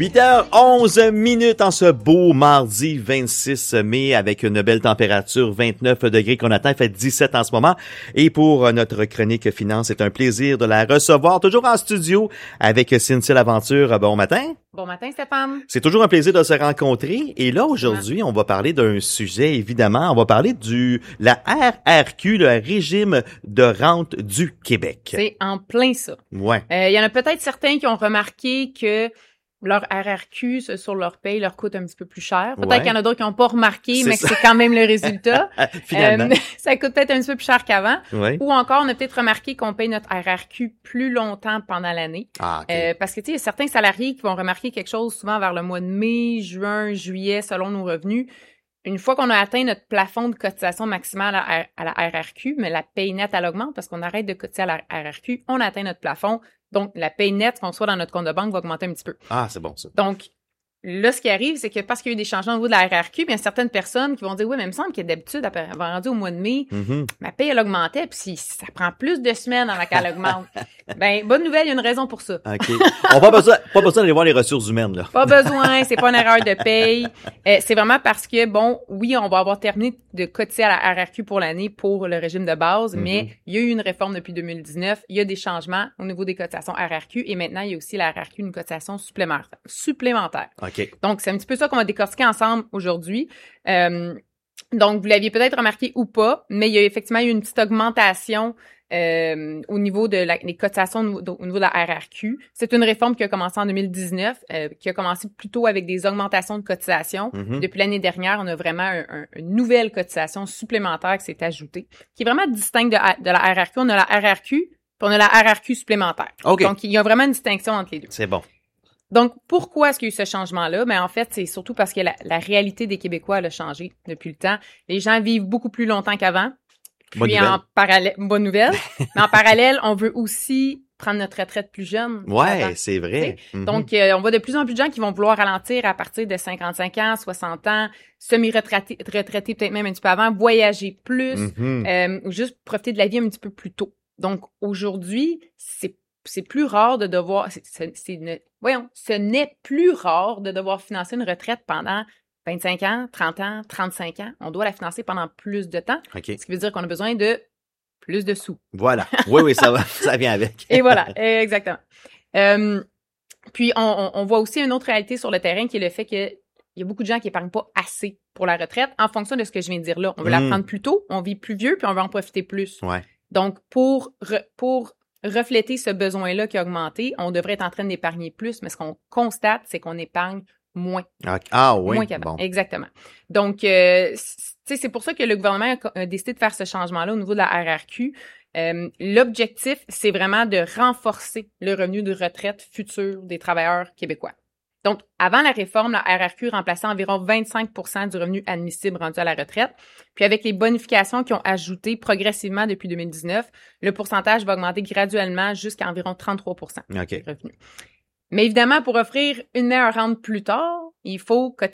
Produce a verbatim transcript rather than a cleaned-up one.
huit heures onze minutes en ce beau mardi vingt-six mai avec une belle température, vingt-neuf degrés qu'on atteint, fait dix-sept en ce moment. Et pour notre chronique finance, c'est un plaisir de la recevoir, toujours en studio avec Cynthia Laventure. Bon matin. Bon matin, Stéphane. C'est toujours un plaisir de se rencontrer. Et là, aujourd'hui, on va parler d'un sujet, évidemment. On va parler du la R R Q, le régime de rente du Québec. C'est en plein ça. Ouais. Il euh, y en a peut-être certains qui ont remarqué que leur R R Q sur leur paye leur coûte un petit peu plus cher. Peut-être ouais. qu'il y en a d'autres qui n'ont pas remarqué, c'est mais ça. Que c'est quand même le résultat. Finalement. Euh, ça coûte peut-être un petit peu plus cher qu'avant. Ouais. Ou encore, on a peut-être remarqué qu'on paye notre R R Q plus longtemps pendant l'année. Ah, okay. euh, parce que, tu sais, il y a certains salariés qui vont remarquer quelque chose souvent vers le mois de mai, juin, juillet, selon nos revenus. Une fois qu'on a atteint notre plafond de cotisation maximale à, à la R R Q, mais la paye nette, elle augmente parce qu'on arrête de cotiser à la R R Q, on atteint notre plafond. Donc, la paye nette qu'on soit dans notre compte de banque va augmenter un petit peu. Ah, c'est bon, ça. Donc, là, ce qui arrive, c'est que parce qu'il y a eu des changements au niveau de la R R Q, bien, certaines personnes qui vont dire, oui, mais il me semble que d'habitude, avant rendu au mois de mai, mm-hmm. ma paye, elle augmentait, puis si ça prend plus de semaines avant qu'elle augmente. Ben, bonne nouvelle, il y a une raison pour ça. OK. On n'a pas besoin, pas besoin d'aller voir les ressources humaines, là. Pas besoin, c'est pas une erreur de paye. Euh, c'est vraiment parce que, bon, oui, on va avoir terminé de cotiser à la R R Q pour l'année pour le régime de base, mm-hmm. mais il y a eu une réforme depuis deux mille dix-neuf, il y a des changements au niveau des cotisations R R Q, et maintenant, il y a aussi la R R Q, une cotisation supplémentaire. supplémentaire. OK. Donc, c'est un petit peu ça qu'on va décortiquer ensemble aujourd'hui. Euh, donc, vous l'aviez peut-être remarqué ou pas, mais il y a effectivement eu une petite augmentation euh, au niveau de la, des cotisations au niveau de, au niveau de la R R Q. C'est une réforme qui a commencé en deux mille dix-neuf, euh, qui a commencé plutôt avec des augmentations de cotisations. Mm-hmm. Depuis l'année dernière, on a vraiment un, un, une nouvelle cotisation supplémentaire qui s'est ajoutée, qui est vraiment distincte de, de la R R Q. On a la R R Q, puis on a la R R Q supplémentaire. Okay. Donc, il y a vraiment une distinction entre les deux. C'est bon. Donc, pourquoi est-ce qu'il y a eu ce changement-là? Ben, en fait, c'est surtout parce que la, la réalité des Québécois elle a changé depuis le temps. Les gens vivent beaucoup plus longtemps qu'avant. Bonne Puis, nouvelle. en parallèle, bonne nouvelle. Mais en parallèle, on veut aussi prendre notre retraite plus jeune. Ouais, avant. C'est vrai. Mm-hmm. Donc, euh, on voit de plus en plus de gens qui vont vouloir ralentir à partir de cinquante-cinq ans, soixante ans, semi-retraités, retraités peut-être même un petit peu avant, voyager plus, mm-hmm. euh, ou juste profiter de la vie un petit peu plus tôt. Donc, aujourd'hui, c'est c'est plus rare de devoir, c'est, c'est, c'est une, voyons, ce n'est plus rare de devoir financer une retraite pendant vingt-cinq ans, trente ans, trente-cinq ans. On doit la financer pendant plus de temps. Okay. Ce qui veut dire qu'on a besoin de plus de sous. Voilà. Oui, oui, ça va, ça vient avec. Et voilà, exactement. Euh, puis, on, on voit aussi une autre réalité sur le terrain qui est le fait que il y a beaucoup de gens qui épargnent pas assez pour la retraite en fonction de ce que je viens de dire là. On veut mm. la prendre plus tôt, on vit plus vieux, puis on veut en profiter plus. Ouais. Donc, pour, re, pour refléter ce besoin-là qui a augmenté, on devrait être en train d'épargner plus, mais ce qu'on constate, c'est qu'on épargne moins. Ah oui, moins qu'avant. Bon. Exactement. Donc, euh, tu sais, c'est pour ça que le gouvernement a décidé de faire ce changement-là au niveau de la R R Q. Euh, l'objectif, c'est vraiment de renforcer le revenu de retraite futur des travailleurs québécois. Donc, avant la réforme, la R R Q remplaçait environ vingt-cinq pour cent du revenu admissible rendu à la retraite. Puis avec les bonifications qui ont ajouté progressivement depuis deux mille dix-neuf, le pourcentage va augmenter graduellement jusqu'à environ trente-trois pour cent okay. du revenu. Mais évidemment, pour offrir une meilleure rente plus tard, il faut cotiser